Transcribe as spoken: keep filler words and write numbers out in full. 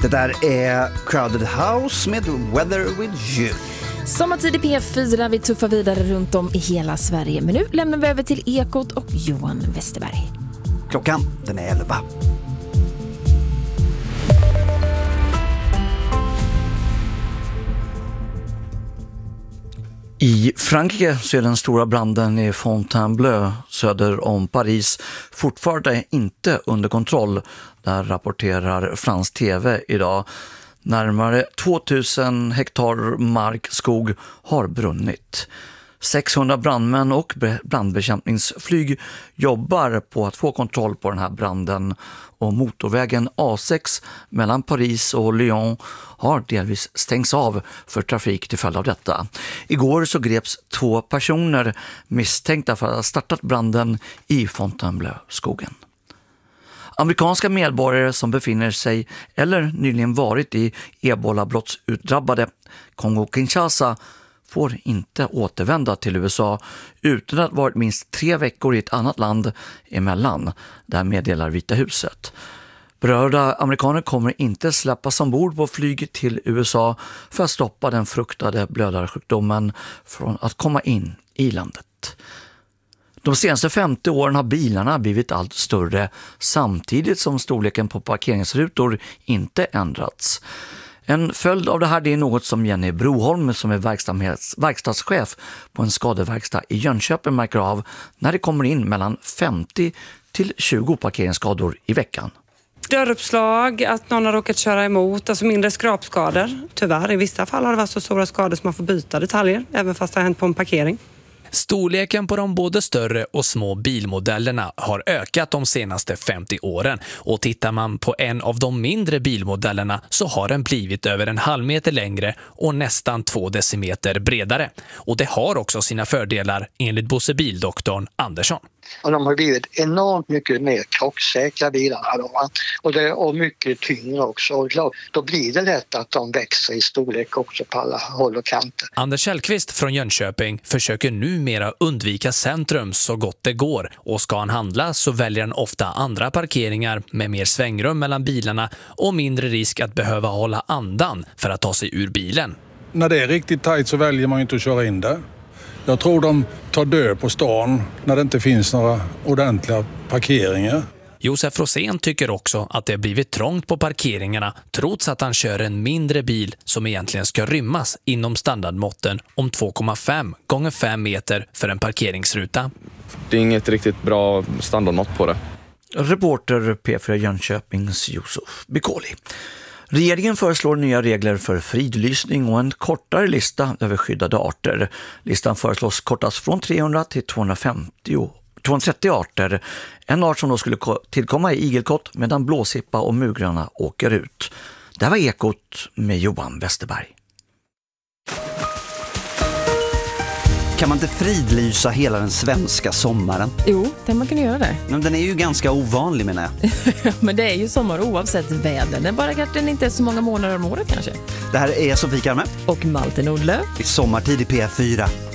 Det där är Crowded House med Weather With You. Sommartid i P fyra, vi tuffar vidare runt om i hela Sverige. Men nu lämnar vi över till Ekot och Johan Westerberg. Klockan, den är elva. I Frankrike så är den stora branden i Fontainebleau söder om Paris fortfarande inte under kontroll. Där rapporterar fransk tv idag. Närmare tvåtusen hektar mark skog har brunnit. sexhundra brandmän och brandbekämpningsflyg jobbar på att få kontroll på den här branden, och motorvägen A sex mellan Paris och Lyon har delvis stängts av för trafik till följd av detta. Igår så greps två personer misstänkta för att ha startat branden i Fontainebleau-skogen. Amerikanska medborgare som befinner sig eller nyligen varit i ebola-brottsutdrabbade Kongo-Kinshasa får inte återvända till U S A utan att varit minst tre veckor i ett annat land emellan. Där meddelar Vita huset. Berörda amerikaner kommer inte släppas ombord på flyg till U S A för att stoppa den fruktade blödarsjukdomen från att komma in i landet. De senaste femtio åren har bilarna blivit allt större samtidigt som storleken på parkeringsrutor inte ändrats. En följd av det här det är något som Jenny Broholm, som är verksamhets, verkstadschef på en skadeverkstad i Jönköping, märker av när det kommer in mellan femtio till tjugo parkeringsskador i veckan. Dörruppslag, att någon har råkat köra emot, alltså mindre skrapskador. Tyvärr, i vissa fall har det varit så stora skador som man får byta detaljer, även fast det har hänt på en parkering. Storleken på de både större och små bilmodellerna har ökat de senaste femtio åren, och tittar man på en av de mindre bilmodellerna så har den blivit över en halv meter längre och nästan två decimeter bredare. Och det har också sina fördelar enligt Bosse Bildoktorn Andersson. Och de har blivit enormt mycket mer krocksäkra bilarna då, va? Och, det, och mycket tyngre också. Och klart, då blir det lätt att de växer i storlek också på alla håll och kanter. Anders Kjellqvist från Jönköping försöker numera undvika centrum så gott det går. Och ska han handla så väljer han ofta andra parkeringar med mer svängrum mellan bilarna och mindre risk att behöva hålla andan för att ta sig ur bilen. När det är riktigt tajt så väljer man ju inte att köra in där. Jag tror de tar död på stan när det inte finns några ordentliga parkeringar. Josef Rosén tycker också att det har blivit trångt på parkeringarna trots att han kör en mindre bil som egentligen ska rymmas inom standardmåtten om två komma fem gånger fem meter för en parkeringsruta. Det är inget riktigt bra standardmått på det. Reporter P fyra Jönköpings Josef Bikoli. Regeringen föreslår nya regler för fridlysning och en kortare lista över skyddade arter. Listan föreslås kortas från trehundra till tvåhundrafemtio, tvåhundratrettio arter. En art som då skulle tillkomma i igelkott medan blåsippa och mugrarna åker ut. Det var Ekot med Johan Westerberg. Kan man inte fridlysa hela den svenska sommaren? Jo, det man kan göra det. Men den är ju ganska ovanlig, menar jag. Men det är ju sommar oavsett väder. Det är bara kanske inte är så många månader om året kanske. Det här är Sofie Karme och Malte Nordlöf i Sommartid i P fyra.